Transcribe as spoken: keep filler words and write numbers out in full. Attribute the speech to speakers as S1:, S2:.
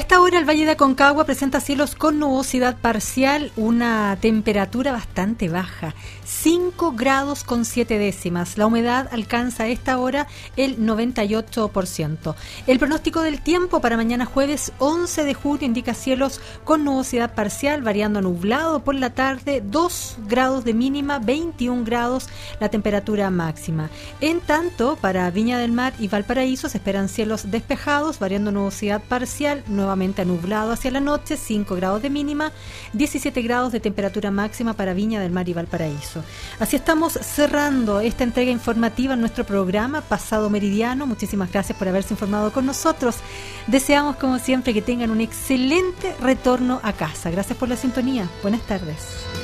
S1: esta hora el Valle de Aconcagua presenta cielos con nubosidad parcial, una temperatura bastante baja, cinco grados con siete décimas. La humedad alcanza a esta hora el noventa y ocho por ciento. El pronóstico del tiempo para mañana jueves once de junio indica cielos con nubosidad parcial, variando a nublado por la tarde, dos grados de mínima, veintiún grados la temperatura máxima. En tanto, para Viña del Mar y Valparaíso se esperan cielos despejados, variando nubosidad parcial, nuevamente a nublado hacia la noche, cinco grados de mínima, diecisiete grados de temperatura máxima para Viña del Mar y Valparaíso. Así estamos cerrando esta entrega informativa en nuestro programa Pasado Meridiano. Muchísimas gracias por haberse informado con nosotros. Deseamos, como siempre, que tengan un excelente retorno a casa. Gracias por la sintonía. Buenas tardes.